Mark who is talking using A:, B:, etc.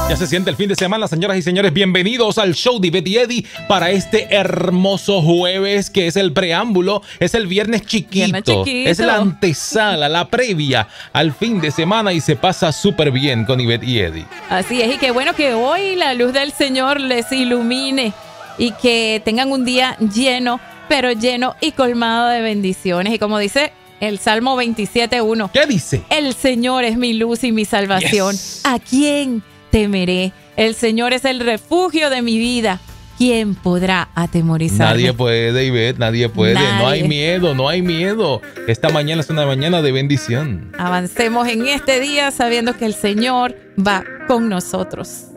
A: Ya se siente el fin de semana, señoras y señores. Bienvenidos al show de Ivette y Eddie para este hermoso jueves que es el preámbulo, es el viernes chiquito, es la antesala, la previa al fin de semana y se pasa súper bien con Ivette y Eddie.
B: Así es, y qué bueno que hoy la luz del Señor les ilumine y que tengan un día lleno, pero lleno y colmado de bendiciones. Y como dice el Salmo 27:1.
A: ¿Qué dice?
B: El Señor es mi luz y mi salvación.
A: Yes.
B: ¿A quién temeré? El Señor es el refugio de mi vida. ¿Quién podrá atemorizarme?
A: Nadie puede, Ivette, nadie puede. Nadie. No hay miedo, no hay miedo. Esta mañana es una mañana de bendición.
B: Avancemos en este día sabiendo que el Señor va con nosotros.